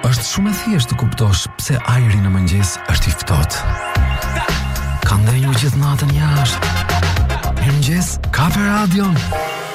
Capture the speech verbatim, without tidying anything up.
Është shumë e thjeshtë të kuptosh pse ajri në mëngjes është i ftohtë. Ka ndenjur gjithë natën jashtë. Mirëmëngjes, Kafe Radion.